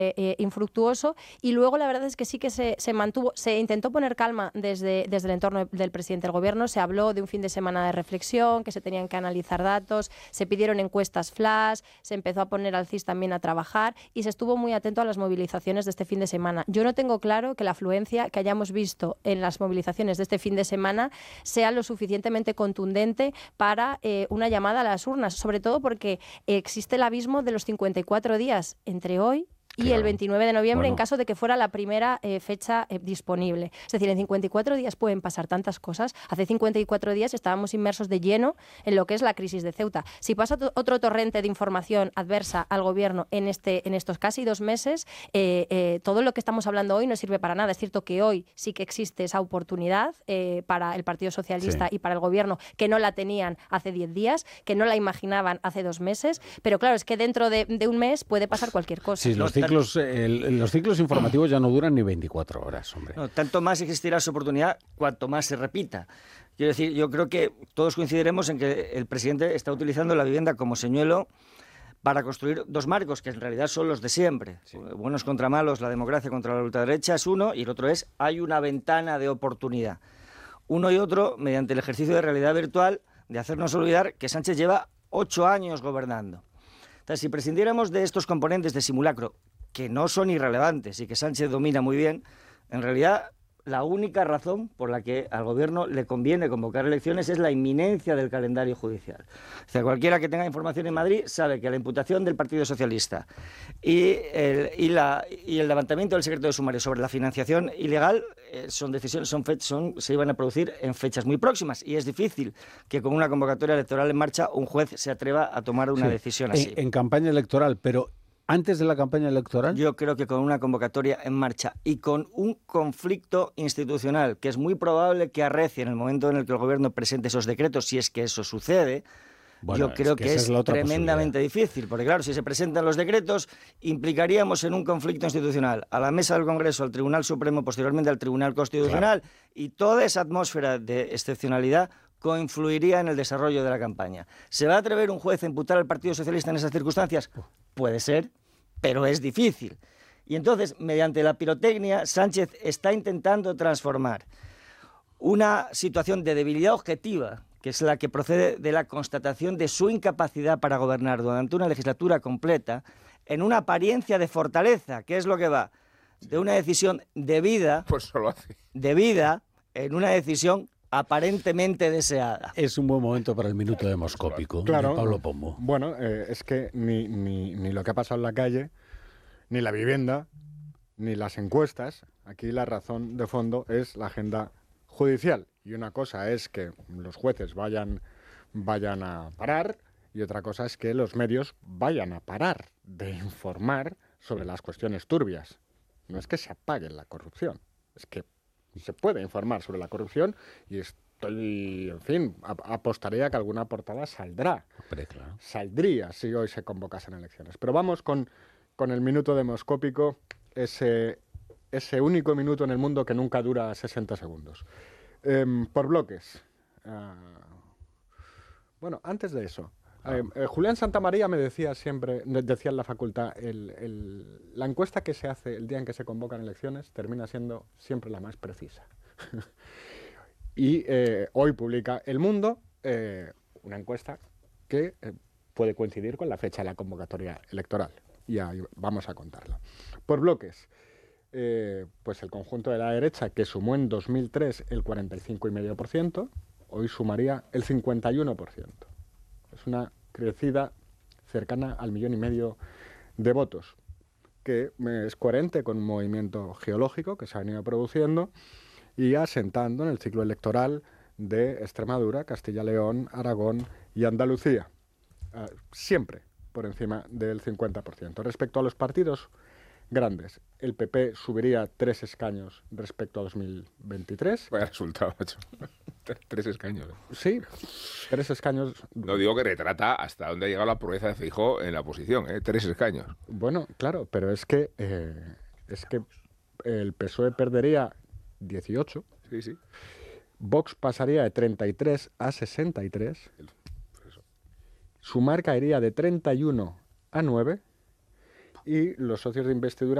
infructuoso, y luego la verdad es que sí que se mantuvo, se intentó poner calma desde el entorno del presidente del gobierno, se habló de un fin de semana de reflexión, que se tenían que analizar datos, se pidieron encuestas flash, se empezó a poner al CIS también a trabajar y se estuvo muy atento a las movilizaciones de este fin de semana. Yo no tengo claro que la afluencia que hayamos visto en las movilizaciones de este fin de semana sea lo suficientemente contundente para una llamada a las urnas, sobre todo porque existe el abismo de los 54 días entre hoy y Claro. el 29 de noviembre, Bueno. en caso de que fuera la primera fecha disponible. Es decir, en 54 días pueden pasar tantas cosas. Hace 54 días estábamos inmersos de lleno en lo que es la crisis de Ceuta. Si pasa otro torrente de información adversa al gobierno en estos casi 2 meses, todo lo que estamos hablando hoy no sirve para nada. Es cierto que hoy sí que existe esa oportunidad para el Partido Socialista y para el gobierno, que no la tenían hace 10 días, que no la imaginaban hace 2 meses, pero claro, es que dentro de un mes puede pasar cualquier cosa. Sí, los ciclos informativos ya no duran ni 24 horas, hombre. No, tanto más existirá esa oportunidad cuanto más se repita. Quiero decir, yo creo que todos coincidiremos en que el presidente está utilizando la vivienda como señuelo para construir 2 marcos, que en realidad son los de siempre. Sí. Buenos contra malos, la democracia contra la ultraderecha es uno, y el otro es, hay una ventana de oportunidad. Uno y otro, mediante el ejercicio de realidad virtual, de hacernos olvidar que Sánchez lleva 8 años gobernando. Entonces, si prescindiéramos de estos componentes de simulacro, que no son irrelevantes y que Sánchez domina muy bien, en realidad la única razón por la que al gobierno le conviene convocar elecciones es la inminencia del calendario judicial. O sea, cualquiera que tenga información en Madrid sabe que la imputación del Partido Socialista y el levantamiento del secreto de sumario sobre la financiación ilegal se iban a producir en fechas muy próximas, y es difícil que con una convocatoria electoral en marcha un juez se atreva a tomar una decisión así. En campaña electoral, pero ¿antes de la campaña electoral? Yo creo que con una convocatoria en marcha y con un conflicto institucional que es muy probable que arrecie en el momento en el que el gobierno presente esos decretos, si es que eso sucede, bueno, yo creo que es tremendamente difícil, porque claro, si se presentan los decretos, implicaríamos en un conflicto institucional a la mesa del Congreso, al Tribunal Supremo, posteriormente al Tribunal Constitucional, claro. Y toda esa atmósfera de excepcionalidad coinfluiría en el desarrollo de la campaña. ¿Se va a atrever un juez a imputar al Partido Socialista en esas circunstancias? Puede ser, pero es difícil. Y entonces, mediante la pirotecnia, Sánchez está intentando transformar una situación de debilidad objetiva, que es la que procede de la constatación de su incapacidad para gobernar durante una legislatura completa, en una apariencia de fortaleza, que es lo que va de una decisión debida, en una decisión aparentemente deseada. Es un buen momento para el minuto demoscópico, claro, de Pablo Pombo. Bueno, es que ni lo que ha pasado en la calle, ni la vivienda, ni las encuestas, aquí la razón de fondo es la agenda judicial. Y una cosa es que los jueces vayan a parar, y otra cosa es que los medios vayan a parar de informar sobre las cuestiones turbias. No es que se apague la corrupción, es que se puede informar sobre la corrupción, y en fin, apostaría que alguna portada saldrá. Hombre, claro. Saldría si hoy se convocasen elecciones. Pero vamos con el minuto demoscópico, ese único minuto en el mundo que nunca dura 60 segundos. Por bloques. Bueno, antes de eso, Julián Santamaría me decía siempre, decía en la facultad, la encuesta que se hace el día en que se convocan elecciones termina siendo siempre la más precisa. Y hoy publica El Mundo una encuesta que puede coincidir con la fecha de la convocatoria electoral. Y ahí vamos a contarlo. Por bloques. Pues el conjunto de la derecha, que sumó en 2003 el 45,5%, hoy sumaría el 51%. Es una crecida cercana al 1,5 millones de votos, que es coherente con un movimiento geológico que se ha venido produciendo y asentando en el ciclo electoral de Extremadura, Castilla-León, Aragón y Andalucía. Siempre por encima del 50%. Respecto a los partidos grandes, el PP subiría 3 escaños respecto a 2023. Vaya resultado, macho. 3 escaños. Sí, 3 escaños. No digo que retrata hasta dónde ha llegado la proeza de Feijóo en la oposición, 3 escaños. Bueno, claro, pero es que el PSOE perdería 18. Sí, sí. Vox pasaría de 33 a 63. Sumar caería de 31 a 9. y los socios de investidura